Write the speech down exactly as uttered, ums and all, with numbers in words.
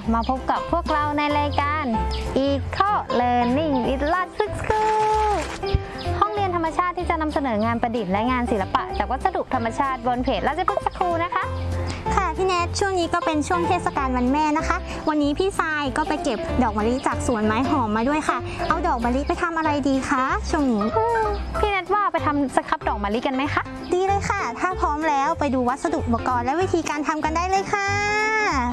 มาพบกับพวกเราในรายการ Eco Learning with Lots of School ห้องเรียนธรรมชาติที่จะนำเสนองานประดิษฐ์และงานศิลปะจากวัสดุธรรมชาติบนเพจ Lots of School นะคะค่ะพี่แนทช่วงนี้ก็เป็นช่วงเทศกาลวันแม่นะคะวันนี้พี่ทรายก็ไปเก็บดอกมะลิจากสวนไม้หอมมาด้วยค่ะเอาดอกมะลิไปทำอะไรดีคะช่วงนี้พี่แนทว่าไปทำสครับดอกมะลิกันไหมคะดีเลยค่ะถ้าพร้อมแล้วไปดูวัสดุอุปกรณ์และวิธีการทำกันได้เลยค่ะ